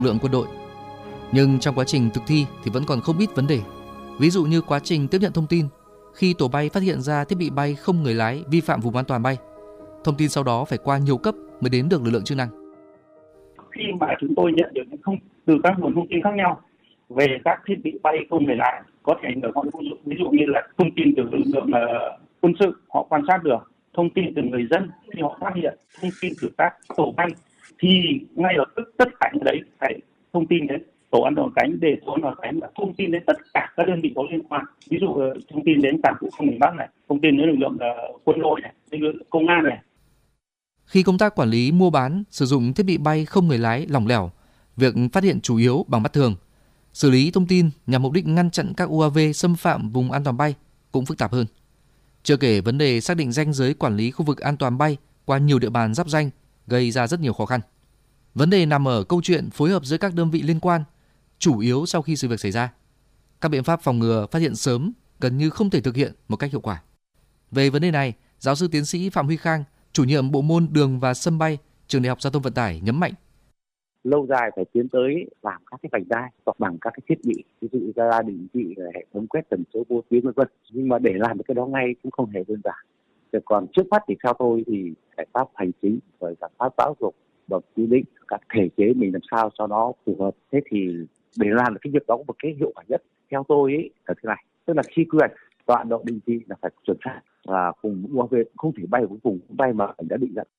lượng quân đội. Nhưng trong quá trình thực thi thì vẫn còn không ít vấn đề. Ví dụ như quá trình tiếp nhận thông tin, khi tổ bay phát hiện ra thiết bị bay không người lái vi phạm vùng an toàn bay, thông tin sau đó phải qua nhiều cấp mới đến được lực lượng chức năng. Khi mà chúng tôi nhận được từ các nguồn thông tin khác nhau về các thiết bị bay không người lái có thể ảnh hưởng họ, ví dụ như là thông tin từ lực lượng quân sự họ quan sát được, thông tin từ người dân khi họ phát hiện, thông tin từ các tổ bay, thì ngay lập tức tất cả những đấy phải thông tin đến tổ an toàn cánh, để tổ an toàn cánh là thông tin đến tất cả các đơn vị có liên quan, ví dụ thông tin đến cảng vụ không miền Bắc này, thông tin đến lực lượng quân đội này, lực lượng công an này. Khi công tác quản lý mua bán sử dụng thiết bị bay không người lái lỏng lẻo, việc phát hiện chủ yếu bằng mắt thường, xử lý thông tin nhằm mục đích ngăn chặn các UAV xâm phạm vùng an toàn bay cũng phức tạp hơn. Chưa kể vấn đề xác định ranh giới quản lý khu vực an toàn bay qua nhiều địa bàn giáp ranh gây ra rất nhiều khó khăn. Vấn đề nằm ở câu chuyện phối hợp giữa các đơn vị liên quan, chủ yếu sau khi sự việc xảy ra. Các biện pháp phòng ngừa phát hiện sớm gần như không thể thực hiện một cách hiệu quả. Về vấn đề này, giáo sư tiến sĩ Phạm Huy Khang, chủ nhiệm bộ môn đường và sân bay, Trường Đại học Giao thông Vận tải nhấn mạnh. Lâu dài phải tiến tới làm các cái vành đai hoặc bằng các cái thiết bị, ví dụ ra định vị, hệ thống quét tần số vô tuyến v.v. Nhưng mà để làm được cái đó ngay cũng không hề đơn giản. Còn trước mắt thì theo tôi thì giải pháp hành chính rồi giải pháp giáo dục và quy định các thể chế mình làm sao cho nó phù hợp. Thế thì để làm được cái việc đó một cái hiệu quả nhất theo tôi ấy là thế này, tức là khi quy hoạch tọa độ định vị là phải chuẩn xác và cùng UAV không thể bay với vùng bay mà đã định ra.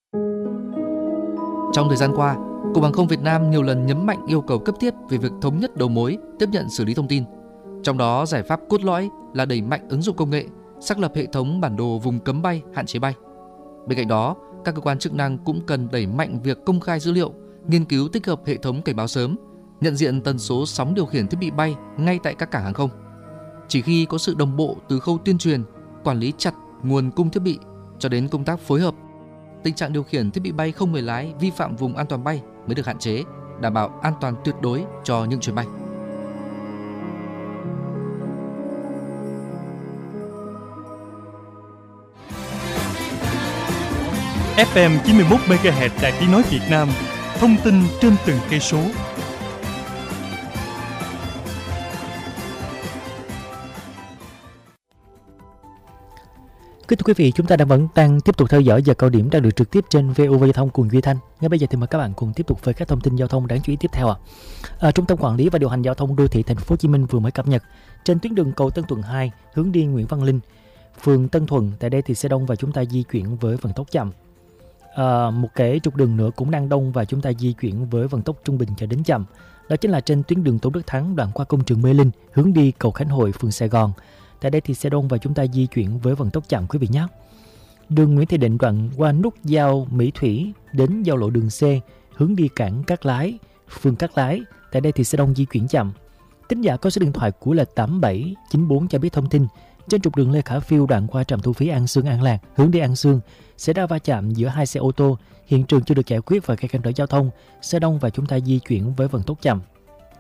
Trong thời gian qua, Cục Hàng không Việt Nam nhiều lần nhấn mạnh yêu cầu cấp thiết về việc thống nhất đầu mối tiếp nhận xử lý thông tin. Trong đó, giải pháp cốt lõi là đẩy mạnh ứng dụng công nghệ, xác lập hệ thống bản đồ vùng cấm bay, hạn chế bay. Bên cạnh đó, các cơ quan chức năng cũng cần đẩy mạnh việc công khai dữ liệu, nghiên cứu tích hợp hệ thống cảnh báo sớm, nhận diện tần số sóng điều khiển thiết bị bay ngay tại các cảng hàng không. Chỉ khi có sự đồng bộ từ khâu tuyên truyền, quản lý chặt nguồn cung thiết bị cho đến công tác phối hợp, tình trạng điều khiển thiết bị bay không người lái vi phạm vùng an toàn bay mới được hạn chế, đảm bảo an toàn tuyệt đối cho những chuyến bay. FM 91 MHz Đài Tiếng nói Việt Nam, thông tin trên từng cây số. Kính thưa quý vị, chúng ta vẫn đang tiếp tục theo dõi giờ cao điểm đang được trực tiếp trên VOV Giao thông cùng Duy Thanh. Ngay bây giờ thì mời các bạn cùng tiếp tục với các thông tin giao thông đáng chú ý tiếp theo. Trung tâm Quản lý và Điều hành Giao thông Đô thị Thành phố Hồ Chí Minh vừa mới cập nhật trên tuyến đường cầu Tân Thuận 2 hướng đi Nguyễn Văn Linh, phường Tân Thuận, tại đây thì xe đông và chúng ta di chuyển với vận tốc chậm. Một cái trục đường nữa cũng đang đông và chúng ta di chuyển với vận tốc trung bình cho đến chậm. Đó chính là trên tuyến đường Tôn Đức Thắng đoạn qua công trường Mê Linh hướng đi cầu Khánh Hội, phường Sài Gòn. Tại đây thì xe đông và chúng ta di chuyển với vận tốc chậm quý vị nhé. Đường Nguyễn Thị Định đoạn qua nút giao Mỹ Thủy đến giao lộ đường C hướng đi cảng Cát Lái, phường Cát Lái. Tại đây thì xe đông di chuyển chậm. Thính giả có số điện thoại của là 8794 cho biết thông tin trên trục đường Lê Khả Phiêu đoạn qua trạm thu phí An Sương An Lạc hướng đi An Sương xảy ra va chạm giữa hai xe ô tô, hiện trường chưa được giải quyết và gây cản trở giao thông, xe đông và chúng ta di chuyển với vận tốc chậm.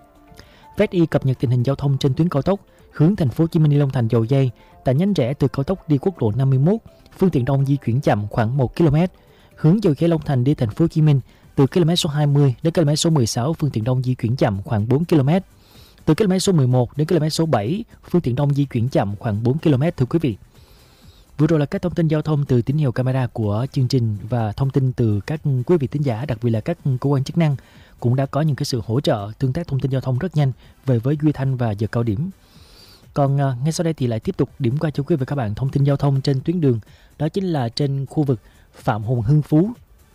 VSI cập nhật tình hình giao thông trên tuyến cao tốc hướng Thành phố Hồ Chí Minh đi Long Thành Dầu Giây, tại nhánh rẽ từ cao tốc đi quốc lộ 51, phương tiện đông di chuyển chậm khoảng 1 km. Hướng Dầu Giây Long Thành đi Thành phố Hồ Chí Minh từ km số 20 đến km số 16, phương tiện đông di chuyển chậm khoảng 4 km. Từ km số 11 đến km số 7, phương tiện đông di chuyển chậm khoảng 4 km thưa quý vị. Vừa rồi là các thông tin giao thông từ tín hiệu camera của chương trình và thông tin từ các quý vị thính giả, đặc biệt là các cơ quan chức năng cũng đã có những cái sự hỗ trợ tương tác thông tin giao thông rất nhanh về với Duy Thanh và giờ cao điểm. Còn ngay sau đây thì lại tiếp tục điểm qua cho quý vị và các bạn thông tin giao thông trên tuyến đường, đó chính là trên khu vực Phạm Hùng Hưng Phú.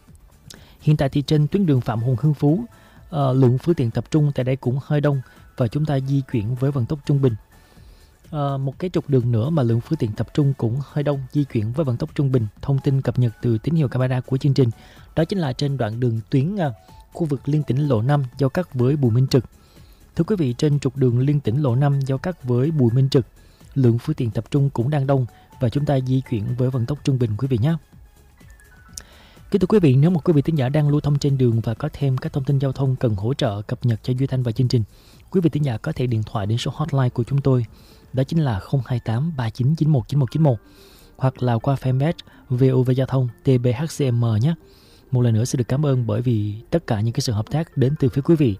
Hiện tại thì trên tuyến đường Phạm Hùng Hưng Phú, lượng phương tiện tập trung tại đây cũng hơi đông và chúng ta di chuyển với vận tốc trung bình. Một cái trục đường nữa mà lượng phương tiện tập trung cũng hơi đông, di chuyển với vận tốc trung bình. Thông tin cập nhật từ tín hiệu camera của chương trình, đó chính là trên đoạn đường tuyến khu vực Liên Tỉnh lộ 5 giao cắt với Bùi Minh Trực. Thưa quý vị, trên trục đường Liên Tỉnh lộ 5 giao cắt với Bùi Minh Trực, lượng phương tiện tập trung cũng đang đông và chúng ta di chuyển với vận tốc trung bình quý vị nhé. Kính thưa quý vị, nếu một quý vị thính giả đang lưu thông trên đường và có thêm các thông tin giao thông cần hỗ trợ cập nhật cho Duy Thanh và chương trình, quý vị thính giả có thể điện thoại đến số hotline của chúng tôi, đó chính là 028 3991 9191, hoặc là qua fanpage VOV Giao thông TBHCM nhé. Một lần nữa xin được cảm ơn bởi vì tất cả những cái sự hợp tác đến từ phía quý vị